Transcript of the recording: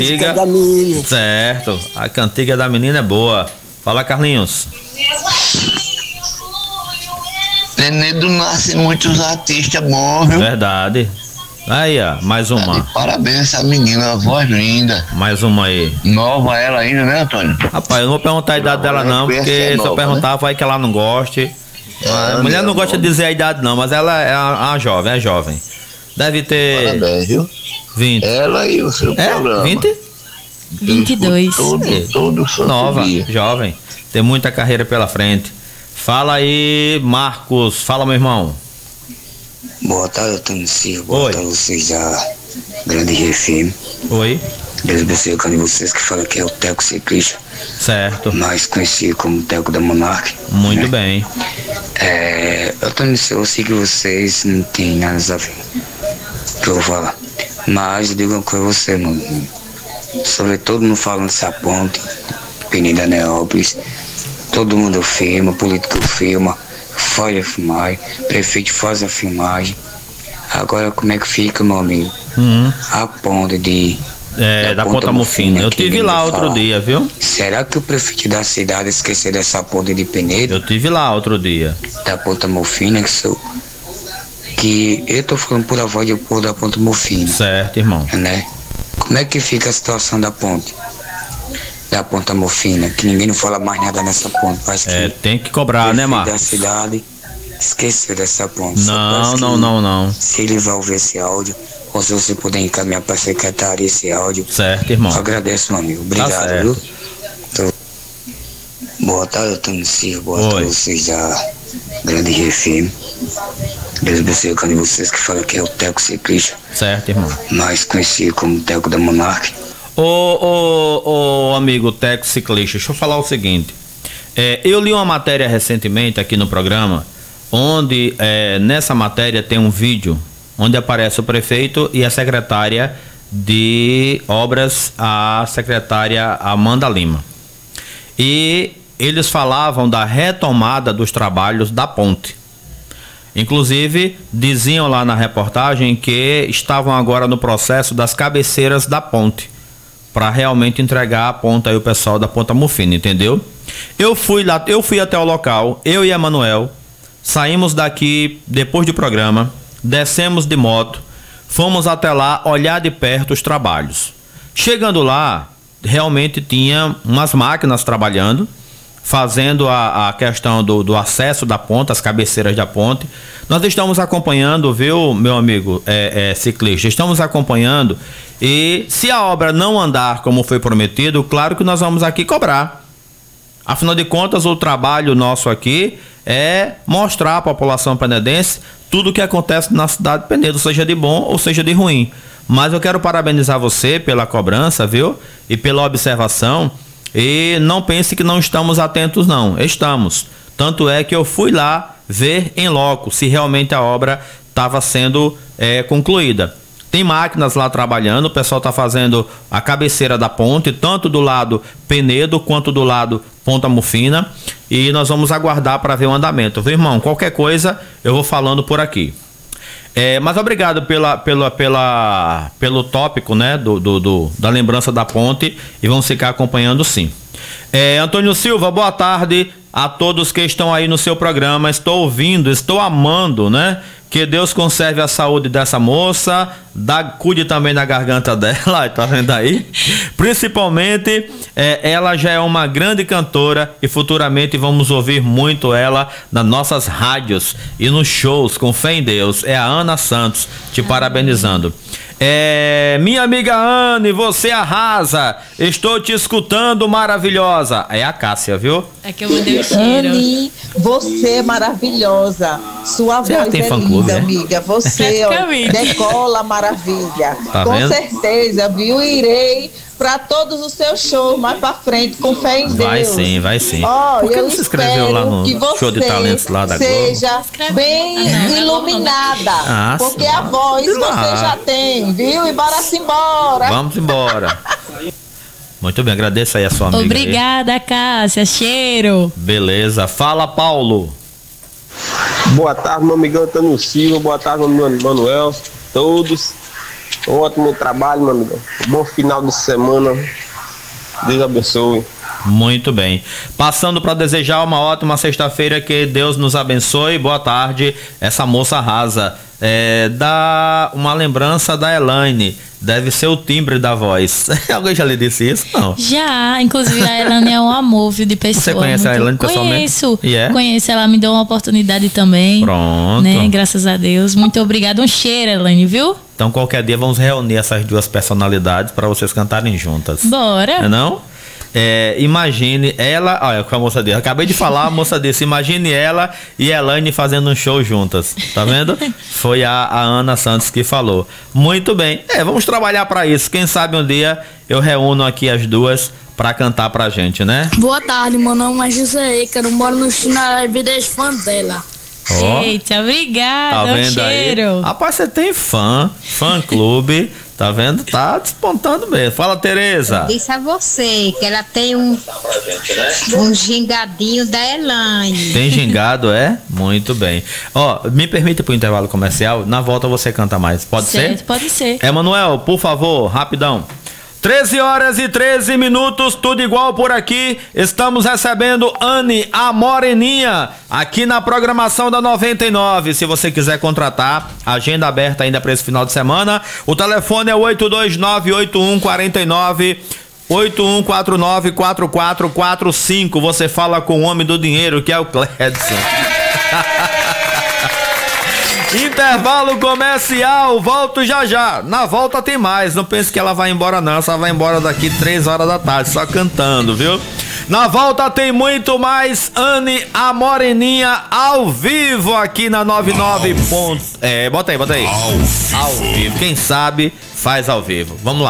Cantiga da menina. Certo, a cantiga da menina é boa. Fala, Carlinhos. Penedo nasce muitos artistas bons, viu? Verdade. Aí, ó, mais uma. Parabéns essa menina, a voz linda. Mais uma aí. Nova ela ainda, né, Antônio? Rapaz, eu não vou perguntar a idade dela não, porque se eu perguntar vai que ela não goste. A mulher não gosta de dizer a idade não, mas ela é uma jovem, é jovem. Deve ter... Parabéns, viu? 20. Ela e o seu programa. 20? 22. Todo nova, dia. jovem. Tem muita carreira pela frente. Fala aí, Marcos. Fala, meu irmão. Boa tarde, Antônio Silva. Boa tarde, vocês da Grande GFM. Oi. Deus abençoe cada um de vocês, que fala que é o Teco Ciclista. Certo. Mais conhecido como Teco da Monark. Muito bem. Antônio Silva, eu sei que vocês não tem nada a ver que eu vou falar. Mas eu digo uma coisa a você, mano. Sobre todo mundo falando dessa ponte, Avenida Neópolis. Todo mundo filma, político filma, faz a filmagem, prefeito faz a filmagem. Agora como é que fica, meu amigo? A ponte da Ponta Mufina. Eu tive lá outro dia, viu? Será que o prefeito da cidade esqueceu dessa ponte de Penedo? Eu tive lá outro dia. Da Ponta Mufina, que eu tô falando por a voz do povo da Ponta Mufina. Certo, irmão. Né? Como é que fica a situação da ponte? Da Ponta Mufina, que ninguém não fala mais nada nessa ponte. Parece que tem que cobrar, né, Marcos? Da cidade esqueceu dessa ponte. Não. Se ele vai ouvir esse áudio, ou se você puder encaminhar para a secretaria esse áudio. Certo, irmão. Eu agradeço, meu amigo. Obrigado, viu? Boa tarde, Antônio Silva. Boa tarde, vocês da Grande GFM. Deus abençoe cada um de vocês, que fala que é o Teco Ciclista. Certo, irmão. Mais conhecido como Teco da Monark. Ô amigo Teco Ciclista, deixa eu falar o seguinte. Eu li uma matéria recentemente aqui no programa, onde nessa matéria tem um vídeo onde aparece o prefeito e a secretária de obras, a secretária Amanda Lima. E eles falavam da retomada dos trabalhos da ponte. Inclusive, diziam lá na reportagem que estavam agora no processo das cabeceiras da ponte, para realmente entregar a ponta aí o pessoal da Ponta Mufina, entendeu? Eu fui até o local, eu e a Manuel, saímos daqui depois do programa, descemos de moto, fomos até lá olhar de perto os trabalhos. Chegando lá, realmente tinha umas máquinas trabalhando, fazendo a questão do acesso da ponte, as cabeceiras da ponte. Nós estamos acompanhando, viu, meu amigo ciclista, estamos acompanhando, e se a obra não andar como foi prometido, claro que nós vamos aqui cobrar. Afinal de contas, o trabalho nosso aqui é mostrar à população penedense tudo o que acontece na cidade de Penedo, seja de bom ou seja de ruim. Mas eu quero parabenizar você pela cobrança, viu, e pela observação. E não pense que não estamos atentos, não. Estamos. Tanto é que eu fui lá ver em loco se realmente a obra estava sendo concluída. Tem máquinas lá trabalhando, o pessoal está fazendo a cabeceira da ponte, tanto do lado Penedo quanto do lado Ponta Mufina. E nós vamos aguardar para ver o andamento. Viu, irmão? Qualquer coisa eu vou falando por aqui. Mas obrigado pelo tópico, né, da lembrança da ponte, e vamos ficar acompanhando, sim. Antônio Silva, boa tarde a todos que estão aí no seu programa. Estou ouvindo, estou amando, né? Que Deus conserve a saúde dessa moça, cuide também da garganta dela, tá vendo aí? Principalmente, ela já é uma grande cantora e futuramente vamos ouvir muito ela nas nossas rádios e nos shows, com fé em Deus. É a Ana Santos te parabenizando. Minha amiga Anne, você arrasa. Estou te escutando, maravilhosa. É a Cássia, viu? É que eu mandei o cheiro. Anne, você é maravilhosa. Sua Você voz tem é fã-clube, linda, né? amiga. Você decola maravilha. Tá com vendo? certeza, viu? Irei para todos os seus shows mais para frente, com fé em Deus. Vai sim, vai sim. Por que eu não se inscreveu lá no show de talentos lá da Globo? Seja bem iluminada, porque a voz você já tem, viu? E bora-se embora. Vamos embora. Muito bem, agradeço aí a sua amiga. Obrigada, Cássia. Cheiro. Beleza. Fala, Paulo. Boa tarde, meu amigão Antônio Silva. Boa tarde, meu amigo Manuel. Todos. Um ótimo trabalho, meu amigo. Bom final de semana. Deus abençoe. Muito bem. Passando para desejar uma ótima sexta-feira, que Deus nos abençoe. Boa tarde. Essa moça arrasa. Dá uma lembrança da Elaine. Deve ser o timbre da voz. Alguém já lhe disse isso? Não. Já, inclusive a Elaine é um amor, viu, de pessoa. Você conhece a Elaine pessoalmente? Conheço. Yeah. Conheço, ela me deu uma oportunidade também. Pronto. Né? Graças a Deus. Muito obrigada. Um cheiro, Elaine, viu? Então qualquer dia vamos reunir essas duas personalidades para vocês cantarem juntas. Bora. Não? Imagine ela, olha, com a moça disse, acabei de falar, a moça disse, imagine ela e Elaine fazendo um show juntas, tá vendo? Foi a Ana Santos que falou. Muito bem, vamos trabalhar para isso, quem sabe um dia eu reúno aqui as duas para cantar pra gente, né? Boa tarde, meu nome é José Ícaro, eu moro no Chinaré, Videz, fã dela. Eita, obrigada, tá vendo cheiro. Aí? Rapaz, você tem fã-clube, tá vendo? Tá despontando mesmo. Fala, Tereza. Eu disse a você que ela tem um gingadinho da Elaine. Tem gingado, é? Muito bem. Me permite pro intervalo comercial, na volta você canta mais, pode certo, ser? Pode ser. Emanuel, por favor, rapidão. 13h13, tudo igual por aqui. Estamos recebendo Anne, a Moreninha, aqui na programação da 99. Se você quiser contratar, agenda aberta ainda para esse final de semana. O telefone é 829-8149-4445. Você fala com o homem do dinheiro, que é o Cledson. Intervalo comercial, volto já já. Na volta tem mais, não pense que ela vai embora não, ela vai embora daqui 3 horas da tarde, só cantando, viu? Na volta tem muito mais Anne, a Moreninha, ao vivo aqui na 99. Bota aí. Ao vivo, quem sabe faz ao vivo. Vamos lá.